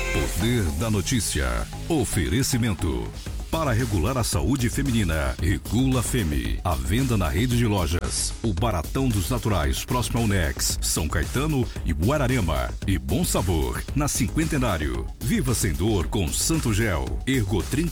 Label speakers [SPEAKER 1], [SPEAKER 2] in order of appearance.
[SPEAKER 1] Poder da notícia. Oferecimento. Para regular a saúde feminina, Regula Femme. A venda na rede de lojas. O Baratão dos Naturais, próximo ao Nex, São Caetano e Guararema. E Bom Sabor, na Cinquentenário. Viva sem dor com Santo Gel. Ergotrim